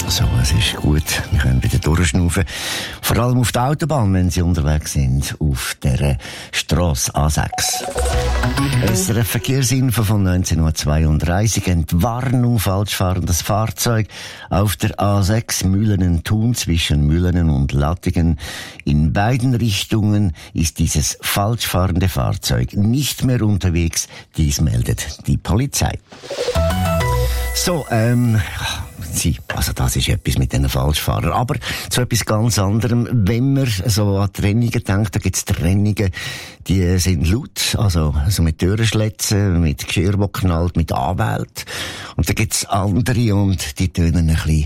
So, es ist gut. Wir können wieder durchschnaufen. Vor allem auf der Autobahn, wenn Sie unterwegs sind, auf der Strasse A6. SRF Verkehrsinfo von 19.32 Uhr. Entwarnung, falsch fahrendes Fahrzeug auf der A6 Mühlenen-Thun zwischen Mühlenen und Lattingen. In beiden Richtungen ist dieses falsch fahrende Fahrzeug nicht mehr unterwegs. Dies meldet die Polizei. So, also das ist etwas mit diesen Falschfahrern. Aber zu etwas ganz anderem. Wenn man so an Trennungen denkt, da gibt's Trennungen, die sind laut. Also mit Türenschlitzen, mit Geschirr, wo knallt, mit Anwälten. Und da gibt's andere und die tönen ein bisschen